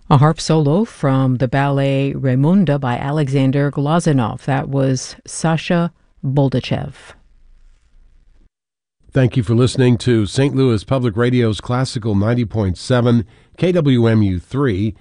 A harp solo from the ballet Raimunda by Alexander Glazunov. That was Sasha Boldachev. Thank you for listening to St. Louis Public Radio's Classical 90.7 KWMU3